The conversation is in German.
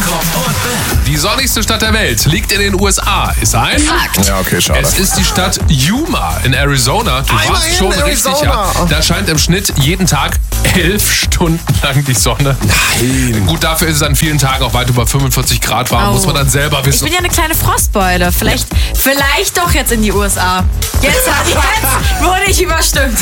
Die sonnigste Stadt der Welt liegt in den USA. Ist ein Fakt. Ja, okay, schade. Es ist die Stadt Yuma in Arizona. Du warst Immerhin schon richtig, Arizona. ja. Da scheint im Schnitt jeden Tag 11 Stunden lang die Sonne. Nein. Gut, dafür ist es an vielen Tagen auch weit über 45 Grad warm. Oh. Muss man dann selber Ich wissen. bin ja eine kleine Frostbeule. Vielleicht doch jetzt in die USA. Jetzt wurde ich überstimmt.